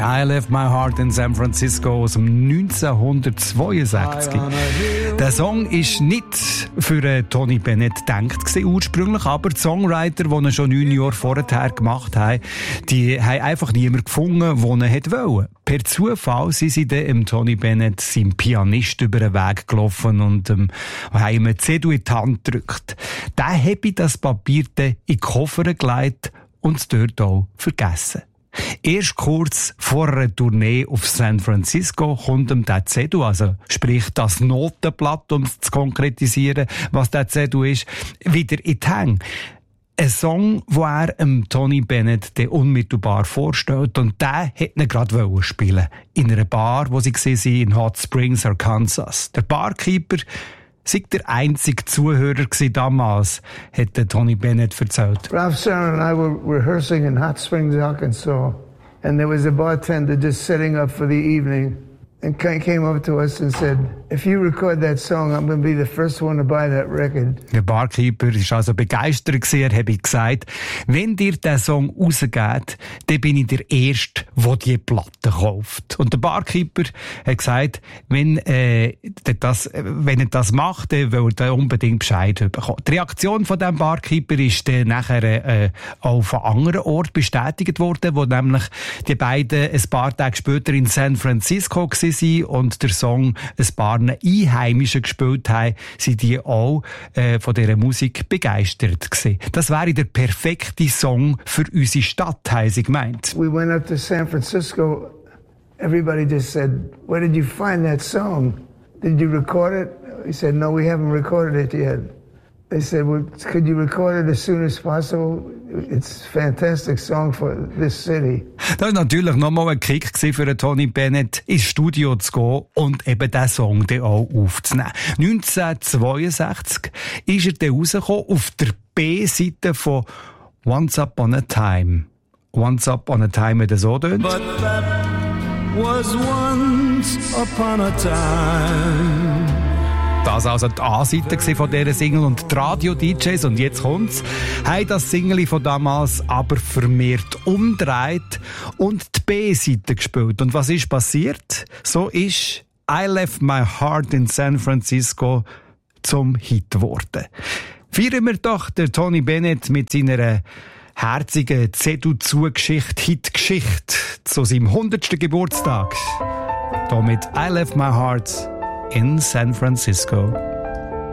I Left My Heart in San Francisco aus dem 1962. Der Song ist nicht für Tony Bennett gedacht ursprünglich, aber die Songwriter, die ihn schon 9 Jahre vorher gemacht haben, die haben einfach niemanden gefunden, der ihn wollte. Per Zufall sind sie dann Tony Bennett, seinem Pianist, über den Weg gelaufen und haben ihm eine CD in die Hand gedrückt. Der habe das Papier dann in den Koffer gelegt und es dort auch vergessen. Erst kurz vor einer Tournee auf San Francisco kommt ihm der Zettel, also sprich das Notenblatt, um es zu konkretisieren, was der Zettel ist, wieder in die Hände. Ein Song, den er Tony Bennett unmittelbar vorstellt, und der hätte ihn gerade spielen in einer Bar, wo sie waren, in Hot Springs, Arkansas. Der Barkeeper sei der einzige Zuhörer damals, hat Tony Bennett erzählt. Ralph Sharon and I were rehearsing in Hot Springs, Arkansas, and there was a bartender just setting up for the evening, and came up to us and said, "If you record that song, I'm going to be the first one to buy that record." Der Barkeeper war also begeistert, er habe gesagt, wenn dir der Song rausgeht, dann bin ich der Erste, der die Platte kauft. Und der Barkeeper hat gesagt, wenn er das macht, dann will er unbedingt Bescheid bekommen. Die Reaktion von diesem Barkeeper ist dann nachher auch von anderen Orten bestätigt worden, wo nämlich die beiden ein paar Tage später in San Francisco waren und der Song ein paar Einheimischen gespielt haben, sind die auch von dieser Musik begeistert gewesen. Das wäre der perfekte Song für unsere Stadt, haben sie gemeint. We went up to San Francisco. Everybody just said, "Where did you find that song? Did you record it?" We said, "No, we haven't recorded it yet." They said, "Well, could you record it as soon as possible? It's a fantastic song for this city." Das war natürlich nochmal ein Kick für Tony Bennett, ins Studio zu gehen und eben diesen Song dann auch aufzunehmen. 1962 ist er dann rausgekommen auf der B-Seite von Once Upon a Time. Once Upon a Time hat er so tönt. But that was once upon a time. Das also die A-Seite von dieser Single, und die Radio-DJs, und jetzt kommt's, haben das Single von damals aber vermehrt umgedreht und die B-Seite gespielt. Und was ist passiert? So ist I Left My Heart in San Francisco zum Hit geworden. Feiern wir doch den Tony Bennett mit seiner herzigen Zedu-Zu-Geschichte, Hit-Geschichte zu seinem 100. Geburtstag. Hier mit I Left My Heart in San Francisco.